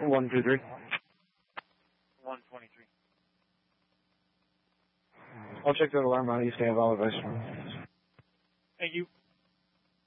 123. 123. I'll check that alarm out. You stay have all advice. Thank you.